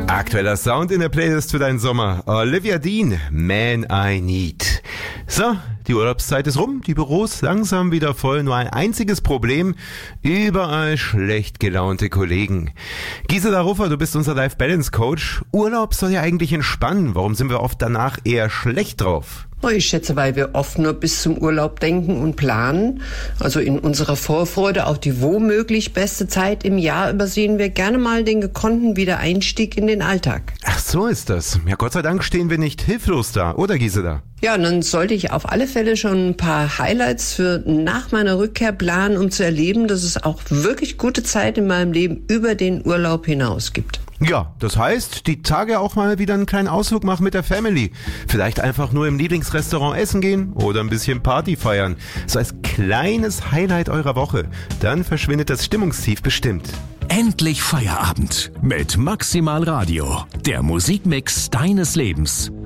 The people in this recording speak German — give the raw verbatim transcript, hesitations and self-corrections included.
Aktueller Sound in der Playlist für deinen Sommer. Olivia Dean, Man I Need. So, die Urlaubszeit ist rum, die Büros langsam wieder voll. Nur ein einziges Problem, überall schlecht gelaunte Kollegen. Gisela Ruffer, du bist unser Life-Balance-Coach. Urlaub soll ja eigentlich entspannen. Warum sind wir oft danach eher schlecht drauf? Ich schätze, weil wir oft nur bis zum Urlaub denken und planen. Also in unserer Vorfreude auf die womöglich beste Zeit im Jahr übersehen wir gerne mal den gekonnten Wiedereinstieg in den Alltag. Ach, so ist das. Ja, Gott sei Dank stehen wir nicht hilflos da, oder Gisela? Ja, und dann sollte ich auf alle Fälle schon ein paar Highlights für nach meiner Rückkehr planen, um zu erleben, dass es auch wirklich gute Zeit in meinem Leben über den Urlaub hinaus gibt. Ja, das heißt, die Tage auch mal wieder einen kleinen Ausflug machen mit der Family. Vielleicht einfach nur im Lieblingsrestaurant essen gehen oder ein bisschen Party feiern. So als kleines Highlight eurer Woche. Dann verschwindet das Stimmungstief bestimmt. Endlich Feierabend mit Maximal Radio. Der Musikmix deines Lebens.